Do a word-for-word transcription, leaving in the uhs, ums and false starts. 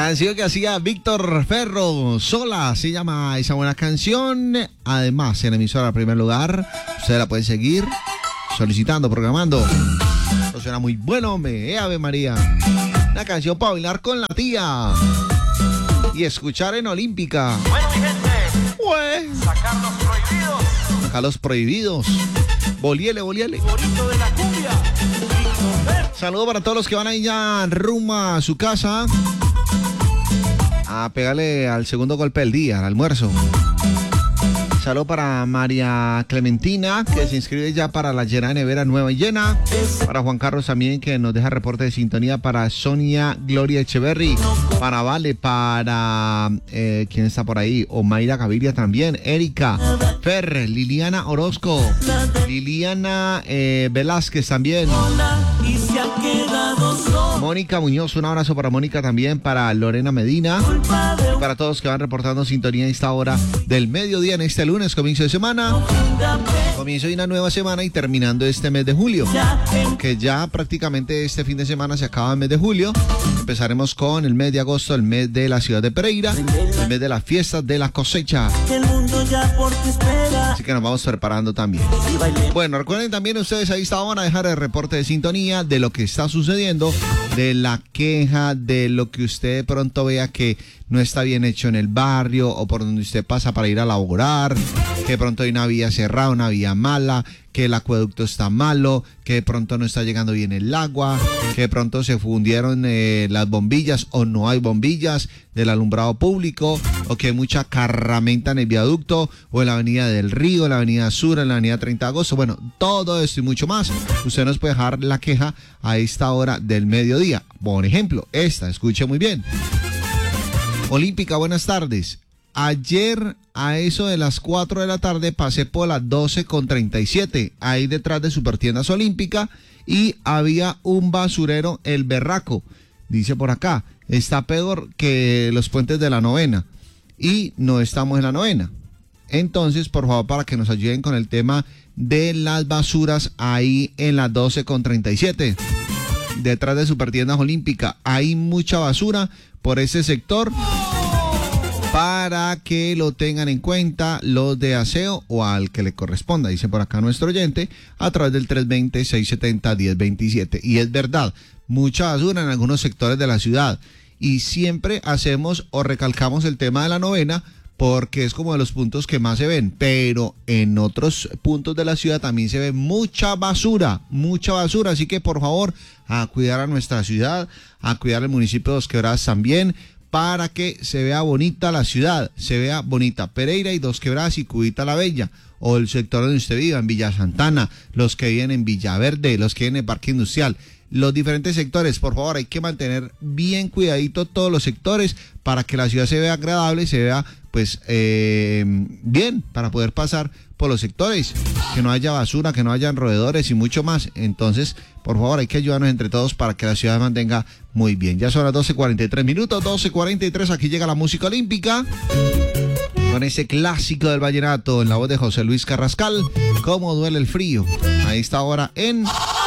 Canción que hacía Víctor Ferro, Sola, se llama esa buena canción. Además, en la emisora en primer lugar, usted la puede seguir solicitando, programando. Esto suena muy bueno, me Ave María. Una canción para bailar con la tía y escuchar en Olímpica. Bueno, mi gente, Pues, sacar los prohibidos. sacar los prohibidos. Boliele, boliele. Favorito de la cumbia. Víctor Ferro. Saludos para todos los que van ahí ya rumbo a su casa a pegarle al segundo golpe del día, al almuerzo. Saludo para María Clementina, que se inscribe ya para la llena de nevera nueva y llena. Para Juan Carlos también, que nos deja reporte de sintonía. Para Sonia Gloria Echeverry. Para Vale, para... Eh, ¿quién está por ahí? Omaira Gaviria también. Erika, Fer, Liliana Orozco. Liliana eh, Velázquez también. Y se ha quedado solo. Mónica Muñoz, un abrazo para Mónica también. Para Lorena Medina. Y para todos que van reportando sintonía a esta hora del mediodía en este lunes, comienzo de semana. Comienzo de una nueva semana y terminando este mes de julio. Que ya prácticamente este fin de semana se acaba el mes de julio. Empezaremos con el mes de agosto, el mes de la ciudad de Pereira, el mes de las fiestas de la cosecha. El mundo ya por ti espera. Así que nos vamos preparando también. Y bailé. Bueno, recuerden también ustedes ahí esta hora dejar el reporte de sintonía de lo que está sucediendo, de la queja, de lo que usted de pronto vea que no está bien hecho en el barrio o por donde usted pasa para ir a laborar, que de pronto hay una vía cerrada, una vía mala, que el acueducto está malo, que de pronto no está llegando bien el agua, que de pronto se fundieron eh, las bombillas o no hay bombillas del alumbrado público, o que hay mucha carramenta en el viaducto o en la avenida del Río, en la avenida Sur, en la avenida treinta de agosto. Bueno, todo esto y mucho más, usted nos puede dejar la queja a esta hora del mediodía. Por ejemplo, esta, escuche muy bien. Olímpica, buenas tardes. Ayer a eso de las cuatro de la tarde pasé por las doce con treinta y siete, ahí detrás de Supertiendas Olímpica, y había un basurero, el berraco. Dice por acá, está peor que los puentes de la novena, y no estamos en la novena. Entonces, por favor, para que nos ayuden con el tema de las basuras ahí en las doce con treinta y siete. Detrás de Supertiendas Olímpica hay mucha basura por ese sector, para que lo tengan en cuenta los de aseo o al que le corresponda, dice por acá nuestro oyente, a través del tres dos cero, seis siete cero, uno cero dos siete. Y es verdad, mucha basura en algunos sectores de la ciudad, y siempre hacemos o recalcamos el tema de la novena porque es como de los puntos que más se ven, pero en otros puntos de la ciudad también se ve mucha basura, mucha basura, así que por favor a cuidar a nuestra ciudad, a cuidar el municipio de Dos Quebradas también, para que se vea bonita la ciudad, se vea bonita Pereira y Dos Quebradas y Cubita la Bella, o el sector donde usted viva, en Villa Santana, los que viven en Villaverde, los que viven en el Parque Industrial, los diferentes sectores. Por favor, hay que mantener bien cuidadito todos los sectores para que la ciudad se vea agradable, se vea pues eh, bien, para poder pasar por los sectores, que no haya basura, que no haya roedores y mucho más. Entonces, por favor, hay que ayudarnos entre todos para que la ciudad se mantenga muy bien. Ya son las doce cuarenta y tres minutos, doce cuarenta y tres, aquí llega la música olímpica con ese clásico del vallenato en la voz de José Luis Carrascal, Cómo duele el frío, a esta hora en